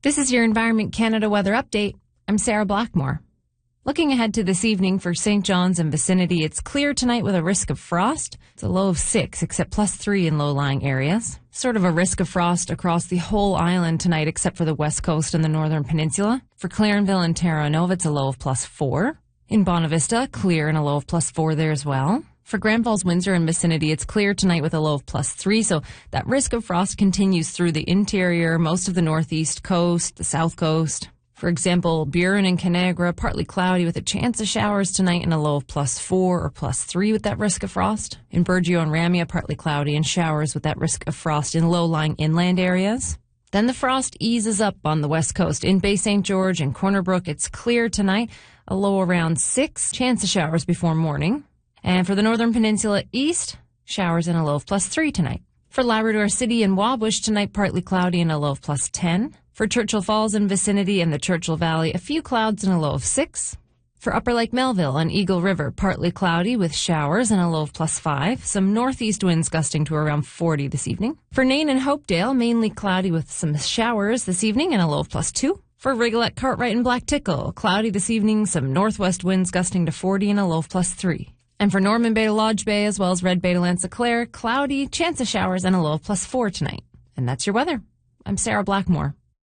This is your Environment Canada weather update. I'm Sarah Blackmore. Looking ahead to this evening for St. John's and vicinity, it's clear tonight with a risk of frost. It's a low of 6, except +3 in low-lying areas. Sort of a risk of frost across the whole island tonight, except for the west coast and the northern peninsula. For Clarenville and Terra Nova, it's a low of +4. In Bonavista, clear and a low of +4 there as well. For Grand Falls, Windsor and vicinity, it's clear tonight with a low of +3, so that risk of frost continues through the interior, most of the northeast coast, the south coast. For example, Burin and Canagra, partly cloudy with a chance of showers tonight and a low of +4 or +3 with that risk of frost. In Burgeo and Ramia, partly cloudy and showers with that risk of frost in low-lying inland areas. Then the frost eases up on the west coast. In Bay St. George and Corner Brook, it's clear tonight, a low around 6, chance of showers before morning. And for the northern peninsula east, showers and a low of +3 tonight. For Labrador City and Wabush tonight, partly cloudy and a low of +10. For Churchill Falls and vicinity and the Churchill Valley, a few clouds and a low of 6. For Upper Lake Melville and Eagle River, partly cloudy with showers and a low of +5. Some northeast winds gusting to around 40 this evening. For Nain and Hopedale, mainly cloudy with some showers this evening and a low of +2. For Rigolette, Cartwright and Black Tickle, cloudy this evening, some northwest winds gusting to 40 and a low of +3. And for Norman Bay to Lodge Bay, as well as Red Bay to Lanza-Clare, cloudy, chance of showers, and a low of +4 tonight. And that's your weather. I'm Sarah Blackmore.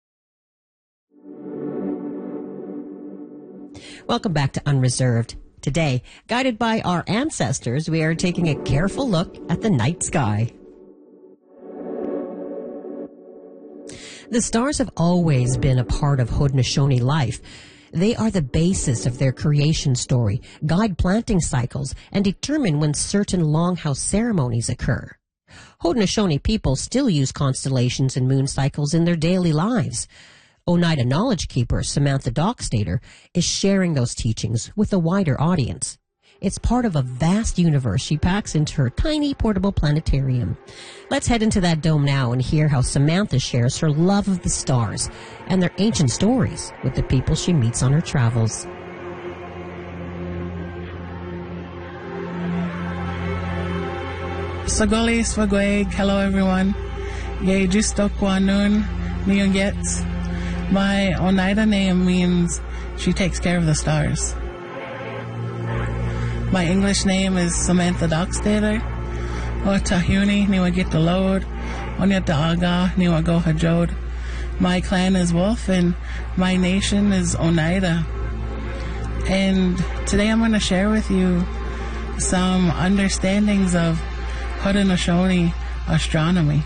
Welcome back to Unreserved. Today, guided by our ancestors, we are taking a careful look at the night sky. The stars have always been a part of Haudenosaunee life. They are the basis of their creation story, guide planting cycles, and determine when certain longhouse ceremonies occur. Haudenosaunee people still use constellations and moon cycles in their daily lives. Oneida knowledge keeper Samantha Dockstader is sharing those teachings with a wider audience. It's part of a vast universe she packs into her tiny portable planetarium. Let's head into that dome now and hear how Samantha shares her love of the stars and their ancient stories with the people she meets on her travels. Sagoli Swagweg, hello everyone. Ye Jistokwanun Niyongets. My Oneida name means she takes care of the stars. My English name is Samantha Dockstader. O Tahuni Niwa Gitalode. Onya Daaga Niwa Gohajode. My clan is Wolf and my nation is Oneida. And today I'm going to share with you some understandings of Haudenosaunee astronomy.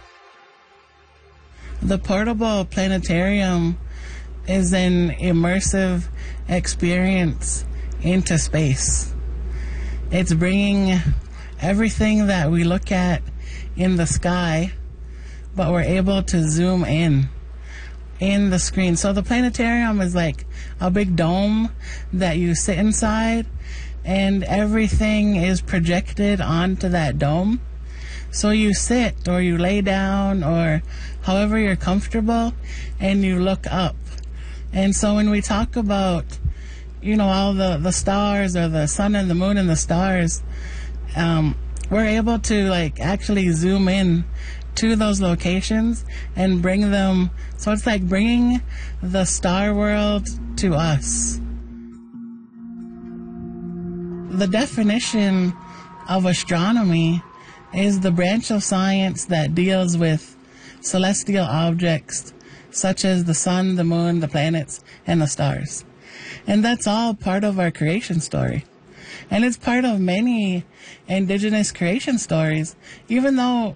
The portable planetarium is an immersive experience into space. It's bringing everything that we look at in the sky, but we're able to zoom in the screen. So the planetarium is like a big dome that you sit inside, and everything is projected onto that dome. So you sit or you lay down or however you're comfortable and you look up. And so when we talk about, all the stars or the sun and the moon and the stars, we're able to actually zoom in to those locations and bring them. So it's like bringing the star world to us. The definition of astronomy is the branch of science that deals with celestial objects such as the sun, the moon, the planets, and the stars. And that's all part of our creation story. And it's part of many indigenous creation stories. Even though